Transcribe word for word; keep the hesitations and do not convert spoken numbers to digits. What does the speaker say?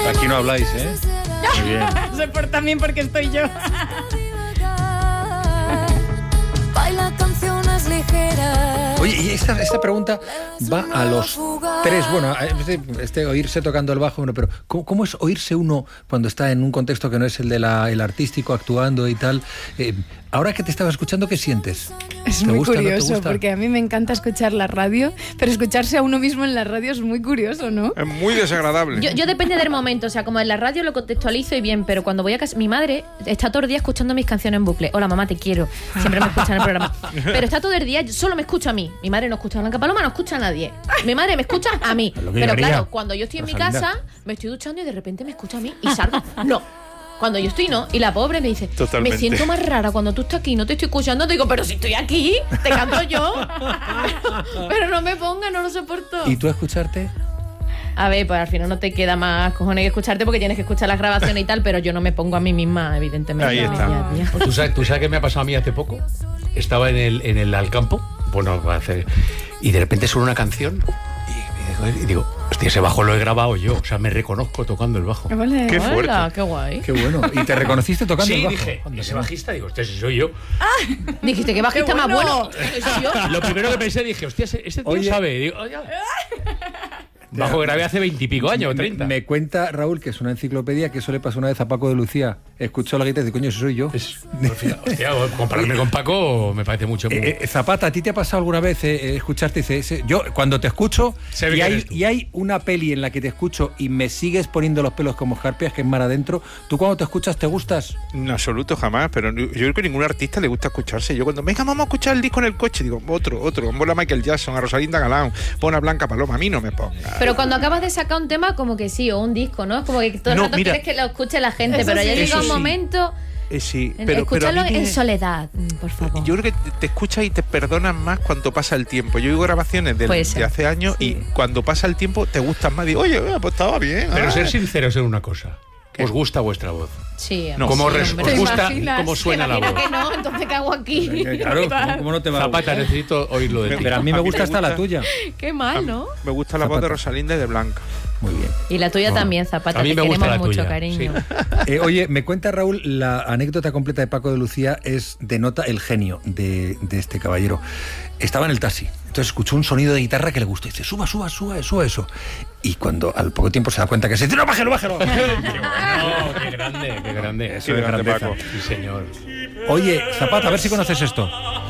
Aquí no habláis, ¿eh? Muy bien. Sé por también porque estoy yo. Baila canciones ligeras. Oye, y esta, esta pregunta va a los tres. Bueno, este, este oírse tocando el bajo, bueno, pero ¿cómo, ¿cómo es oírse uno cuando está en un contexto que no es el de la, el artístico, actuando y tal? Eh, ahora que te estaba escuchando, ¿qué sientes? Es ¿Te muy gusta, curioso, no te gusta? porque a mí me encanta escuchar la radio, pero escucharse a uno mismo en la radio es muy curioso, ¿no? Es muy desagradable. Yo, yo depende del momento, o sea, como en la radio lo contextualizo y bien, pero cuando voy a casa, mi madre está todo el día escuchando mis canciones en bucle. Hola mamá, te quiero. Siempre me escucha en el programa. Pero está todo el día, solo me escucha a mí. Mi madre no escucha a Blanca Paloma, no escucha a nadie. Mi madre me escucha a mí. Lo que Pero yo haría, claro, cuando yo estoy en mi Rosalinda. casa, me estoy duchando y de repente me escucha a mí y salgo. No. Cuando yo estoy, no. Y la pobre me dice, Totalmente. me siento más rara cuando tú estás aquí, no te estoy escuchando. Te digo, pero si estoy aquí, te canto yo. pero, pero no me ponga, no lo soporto. ¿Y tú a escucharte? A ver, pues al final no te queda más cojones que escucharte porque tienes que escuchar las grabaciones y tal, pero yo no me pongo a mí misma, evidentemente. Ahí en el está. día a día. Pues ¿Tú sabes, ¿Tú sabes qué me ha pasado a mí hace poco? Estaba en el, en el Alcampo, bueno, va a hacer, y de repente suena una canción y, y digo, hostia, ese bajo lo he grabado yo, o sea, me reconozco tocando el bajo. Vale. Qué fuerte. Hola, qué guay. Qué bueno. ¿Y te reconociste tocando Sí, el bajo? dije, ¿y ese bajista? Digo, hostia, si soy yo. Dijiste, qué bajista Qué más bueno. bueno. Soy yo. Lo primero que pensé, dije, hostia, ese, ese tío Oye. sabe. Digo, "Oye". Bajo que grabé hace veintipico años, Me, treinta. me cuenta Raúl, que es una enciclopedia, que eso le pasó una vez a Paco de Lucía. Escuchó la guitarra y dice, coño, ese soy yo. Es, hostia, compararme con Paco me parece mucho. Eh, eh, Zapata, ¿a ti te ha pasado alguna vez eh, eh, escucharte? Dice, ese- yo cuando te escucho Se ve y que hay, eres tú. y hay una peli en la que te escucho y me sigues poniendo los pelos como escarpias, que es mar adentro, ¿tú cuando te escuchas te gustas? En absoluto, jamás. Pero yo creo que a ningún artista le gusta escucharse. Yo cuando, venga, vamos a escuchar el disco en el coche, digo, otro, otro. Pon a Michael Jackson, a Rosalinda Galán, pon a Blanca Paloma. A mí no me ponga. Pero cuando acabas de sacar un tema, como que sí, o un disco, ¿no? Es como que todo el No, rato mira. quieres que lo escuche la gente, Eso pero ya sí. llega Eso un sí. momento. Eh, sí, en- pero, pero a escucharlo mí me- en soledad, mm, por favor. Yo creo que te, te escuchas y te perdonas más cuando pasa el tiempo. Yo oigo grabaciones del- Puede de ser. hace años y cuando pasa el tiempo te gustan más. Digo, oye, pues estaba bien. Pero ah. ser sinceros en una cosa. ¿Os gusta vuestra voz? Sí, No. ¿Cómo sí, res- hombre. os ¿Te gusta imaginas? cómo suena la Imagina voz? que no, entonces ¿qué hago aquí? Claro, ¿cómo, cómo no te va a Zapata, gustar? necesito oírlo de ti. Pero a mí me A mí gusta me hasta la gusta. tuya. Qué mal, ¿no? Me gusta la voz de Zapata. Rosalinda y de Blanca. Muy bien. Y la tuya No. también, Zapata, A mí te me gusta queremos la mucho, tuya, cariño. sí. Eh, oye, me cuenta Raúl, la anécdota completa de Paco de Lucía es denota el genio de, de este caballero. Estaba en el taxi, entonces escuchó un sonido de guitarra que le gustó y dice, suba, suba, suba, suba eso. Y cuando al poco tiempo se da cuenta que se dice, no, bájalo, bájalo. Qué bueno, qué grande, qué grande. Eso Qué es grande, grandeza. Paco. Sí, señor. Oye, Zapata, a ver si conoces esto.